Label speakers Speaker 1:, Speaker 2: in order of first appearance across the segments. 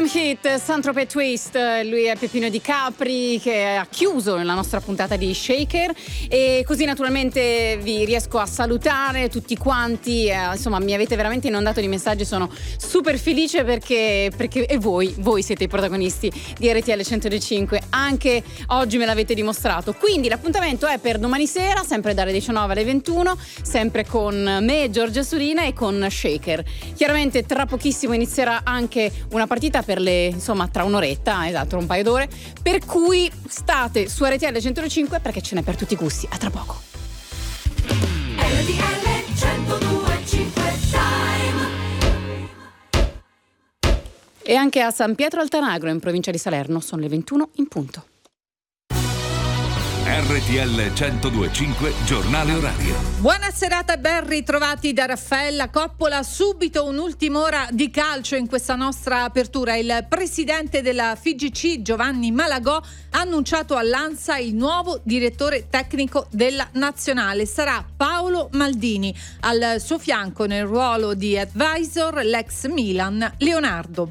Speaker 1: Dream Hit, Saint-Tropez Twist. Lui è Peppino Di Capri, che ha chiuso la nostra puntata di Shaker, e così naturalmente vi riesco a salutare tutti quanti. Insomma, mi avete veramente inondato di messaggi, sono super felice perché e voi siete i protagonisti di RTL 105, anche oggi me l'avete dimostrato. Quindi l'appuntamento è per domani sera, sempre dalle 19 alle 21, sempre con me, Giorgia Surina, e con Shaker. Chiaramente tra pochissimo inizierà anche una partita per tra un'oretta, esatto, un paio d'ore, per cui state su RTL 105 perché ce n'è per tutti i gusti. A tra poco.
Speaker 2: RTL 105 Time.
Speaker 1: E anche a San Pietro Altanagro, in provincia di Salerno, sono le 21 in punto.
Speaker 3: RTL 102.5 Giornale Orario.
Speaker 4: Buona serata e ben ritrovati da Raffaella Coppola. Subito un'ultima ora di calcio in questa nostra apertura. Il presidente della FIGC, Giovanni Malagò, ha annunciato all'ANSA il nuovo direttore tecnico della nazionale. Sarà Paolo Maldini. Al suo fianco, nel ruolo di advisor, l'ex Milan Leonardo.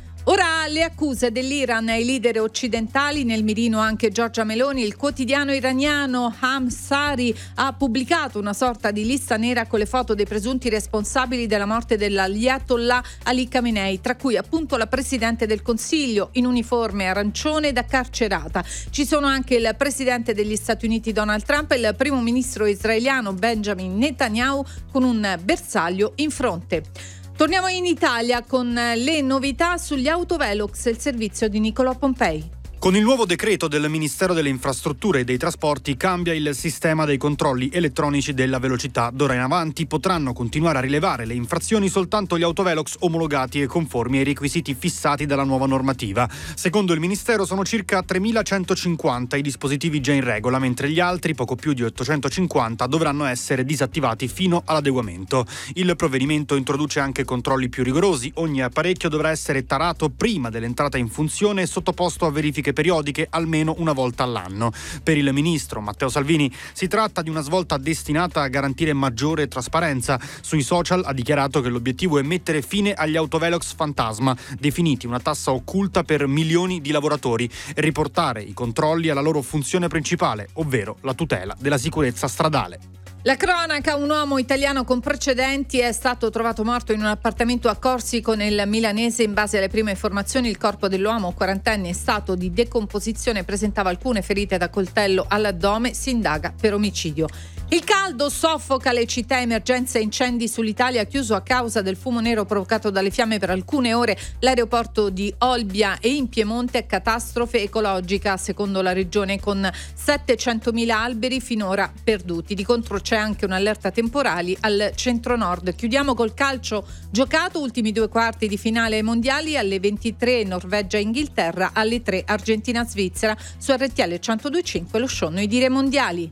Speaker 4: Ora le accuse dell'Iran ai leader occidentali, nel mirino anche Giorgia Meloni. Il quotidiano iraniano Hamsari ha pubblicato una sorta di lista nera con le foto dei presunti responsabili della morte dell'Ayatollah Ali Khamenei, tra cui appunto la Presidente del Consiglio in uniforme arancione da carcerata. Ci sono anche il Presidente degli Stati Uniti Donald Trump e il Primo Ministro israeliano Benjamin Netanyahu con un bersaglio in fronte. Torniamo in Italia con le novità sugli autovelox, il servizio di Nicolò Pompei.
Speaker 5: Con il nuovo decreto del Ministero delle Infrastrutture e dei Trasporti cambia il sistema dei controlli elettronici della velocità. D'ora in avanti potranno continuare a rilevare le infrazioni soltanto gli autovelox omologati e conformi ai requisiti fissati dalla nuova normativa. Secondo il Ministero sono circa 3.150 i dispositivi già in regola, mentre gli altri, poco più di 850, dovranno essere disattivati fino all'adeguamento. Il provvedimento introduce anche controlli più rigorosi. Ogni apparecchio dovrà essere tarato prima dell'entrata in funzione e sottoposto a verifiche periodiche almeno una volta all'anno. Per il ministro Matteo Salvini si tratta di una svolta destinata a garantire maggiore trasparenza. Sui social ha dichiarato che l'obiettivo è mettere fine agli autovelox fantasma, definiti una tassa occulta per milioni di lavoratori, e riportare i controlli alla loro funzione principale, ovvero la tutela della sicurezza stradale.
Speaker 4: La cronaca: un uomo italiano con precedenti è stato trovato morto in un appartamento a Corsico nel Milanese. In base alle prime informazioni, il corpo dell'uomo, 40enne, in stato di decomposizione, presentava alcune ferite da coltello all'addome. Si indaga per omicidio. Il caldo soffoca le città. Emergenza incendi sull'Italia, chiuso a causa del fumo nero provocato dalle fiamme per alcune ore l'aeroporto di Olbia, e in Piemonte catastrofe ecologica secondo la regione, con 700.000 alberi finora perduti. Di contro c'è anche un'allerta temporali al centro-nord. Chiudiamo col calcio giocato, ultimi due quarti di finale ai mondiali. Alle 23 Norvegia-Inghilterra, alle 3 Argentina-Svizzera. Su RTL 102.5 lo show Noi Dire Mondiali.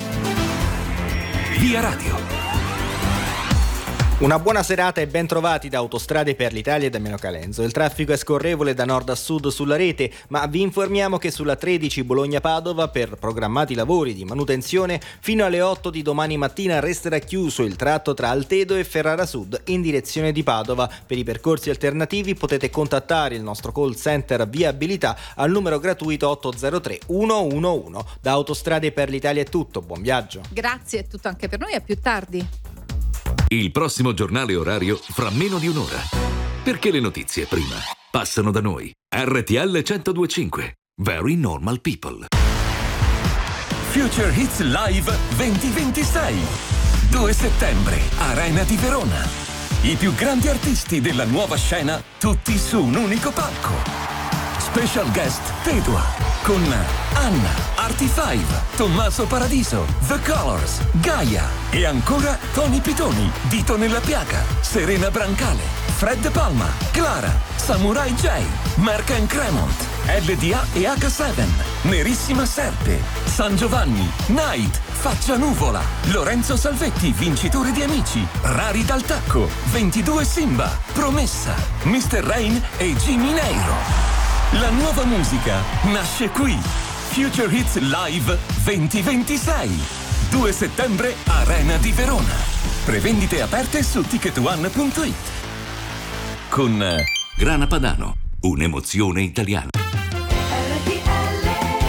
Speaker 3: Via Radio.
Speaker 6: Una buona serata e ben trovati da Autostrade per l'Italia e da Meno Calenzo. Il traffico è scorrevole da nord a sud sulla rete, ma vi informiamo che sulla 13 Bologna-Padova, per programmati lavori di manutenzione, fino alle 8 di domani mattina resterà chiuso il tratto tra Altedo e Ferrara Sud in direzione di Padova. Per i percorsi alternativi potete contattare il nostro call center viabilità al numero gratuito 803 111. Da Autostrade per l'Italia è tutto, buon viaggio.
Speaker 4: Grazie, è tutto anche per noi, a più tardi.
Speaker 3: Il prossimo giornale orario fra meno di un'ora. Perché le notizie prima passano da noi. RTL 102.5. Very Normal People. Future Hits Live 2026. 2 settembre, Arena di Verona. I più grandi artisti della nuova scena, tutti su un unico palco. Special guest Tedua, con Anna, Artie5, Tommaso Paradiso, The Colors, Gaia e ancora Tony Pitoni, Dito nella Piaga, Serena Brancale, Fred Palma, Clara, Samurai J, Mark and Cremont, LDA e H7, Nerissima Serpe, San Giovanni, Night, Faccia Nuvola, Lorenzo Salvetti, vincitore di Amici, Rari dal Tacco, 22 Simba, Promessa, Mr. Rain e Jimmy Neiro. La nuova musica nasce qui. Future Hits Live 2026. 2 settembre, Arena di Verona. Prevendite aperte su ticketone.it. Con Grana Padano, un'emozione italiana.
Speaker 2: RTL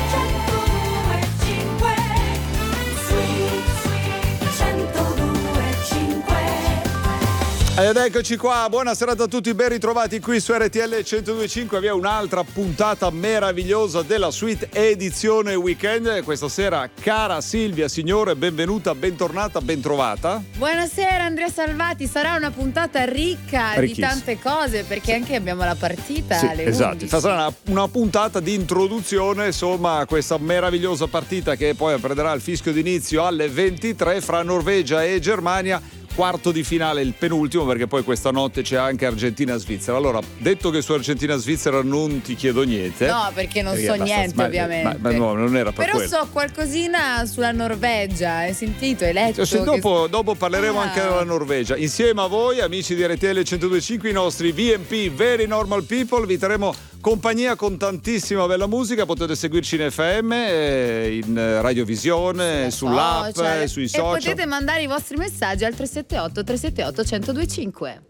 Speaker 2: 102.5 Sweet 102.5.
Speaker 7: Ed eccoci qua, buona serata a tutti, ben ritrovati qui su RTL 102.5. Abbiamo un'altra puntata meravigliosa della Suite edizione weekend. Questa sera, cara Silvia, signore, benvenuta, bentornata, bentrovata.
Speaker 8: Buonasera Andrea Salvati, sarà una puntata ricca di tante cose perché anche abbiamo la partita alle 11.
Speaker 7: Esatto, sarà una puntata di introduzione insomma a questa meravigliosa partita che poi prenderà il fischio d'inizio alle 23 fra Norvegia e Germania. Quarto di finale, il penultimo, perché poi questa notte c'è anche Argentina-Svizzera. Allora, detto che su Argentina-Svizzera non ti chiedo niente.
Speaker 8: No, perché non so niente, ovviamente.
Speaker 7: Ma no, non era per
Speaker 8: Però
Speaker 7: quello.
Speaker 8: so qualcosina sulla Norvegia, hai sentito, hai letto?
Speaker 7: Dopo parleremo anche della Norvegia. Insieme a voi, amici di RTL 102.5, i nostri VMP, Very Normal People, vi terremo compagnia con tantissima bella musica. Potete seguirci in FM, in radiovisione, sull'app, sui social.
Speaker 8: E potete mandare i vostri messaggi al 378 378 1025.